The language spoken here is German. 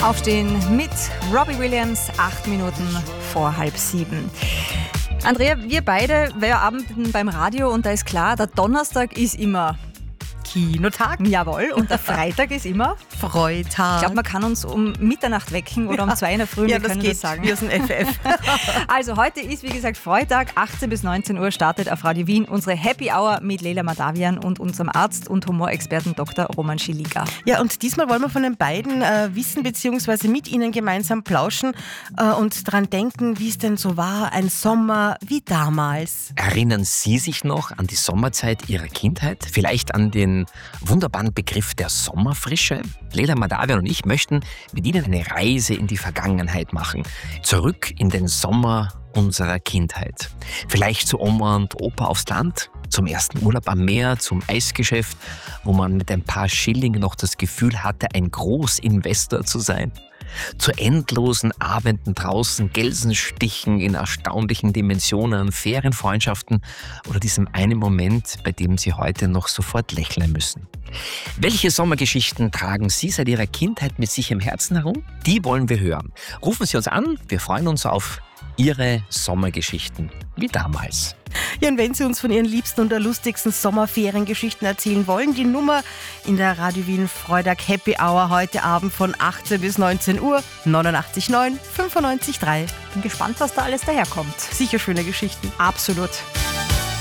Aufstehen mit Robbie Williams, 8 Minuten vor 6:30. Andrea, wir beide, wir arbeiten beim Radio und da ist klar, der Donnerstag ist immer Kinotag. Jawohl, und der Freitag ist immer Freitag. Ich glaube, man kann uns um Mitternacht wecken oder um 2 in der Früh, ja, wir können das sagen. Wir sind FF. Also heute ist, wie gesagt, Freitag, 18 bis 19 Uhr startet auf Radio Wien unsere Happy Hour mit Leila Madavian und unserem Arzt und Humorexperten Dr. Roman Schiliga. Ja, und diesmal wollen wir von den beiden wissen bzw. mit ihnen gemeinsam plauschen und daran denken, wie es denn so war, ein Sommer wie damals. Erinnern Sie sich noch an die Sommerzeit Ihrer Kindheit? Vielleicht an den wunderbaren Begriff der Sommerfrische? Leila Madavian und ich möchten mit Ihnen eine Reise in die Vergangenheit machen. Zurück in den Sommer unserer Kindheit. Vielleicht zu Oma und Opa aufs Land, zum ersten Urlaub am Meer, zum Eisgeschäft, wo man mit ein paar Schilling noch das Gefühl hatte, ein Großinvestor zu sein. Zu endlosen Abenden draußen, Gelsenstichen in erstaunlichen Dimensionen, Ferienfreundschaften oder diesem einen Moment, bei dem Sie heute noch sofort lächeln müssen. Welche Sommergeschichten tragen Sie seit Ihrer Kindheit mit sich im Herzen herum? Die wollen wir hören. Rufen Sie uns an, wir freuen uns auf Ihre Sommergeschichten wie damals. Ja, und wenn Sie uns von Ihren liebsten und der lustigsten Sommerferiengeschichten erzählen wollen, die Nummer in der Radio Wien Freitag Happy Hour heute Abend von 18 bis 19 Uhr 89,9 95,3. Bin gespannt, was da alles daherkommt. Sicher schöne Geschichten. Absolut.